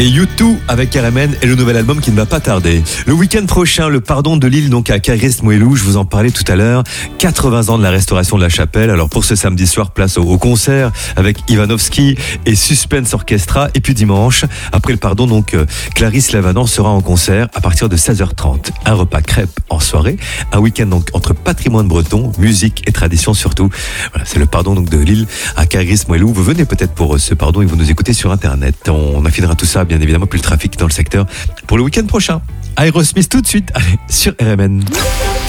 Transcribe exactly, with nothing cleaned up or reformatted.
Et U deux avec R M N et le nouvel album qui ne va pas tarder. Le week-end prochain, le pardon de Lille, donc à Caris-Moellou, je vous en parlais tout à l'heure. quatre-vingts ans de la restauration de la chapelle. Alors pour ce samedi soir, place au, au concert avec Ivanovski et Suspense Orchestra. Et puis dimanche, après le pardon, donc euh, Clarisse Lavanant sera en concert à partir de seize heures trente. Un repas crêpes en soirée. Un week-end donc entre patrimoine breton, musique et tradition surtout. Voilà, c'est le pardon donc de Lille à Caris-Moellou. Vous venez peut-être pour ce pardon et vous nous écoutez sur Internet. On affinera tout ça, bien évidemment, plus le trafic dans le secteur pour le week-end prochain. Aerosmith tout de suite, allez, sur R M N.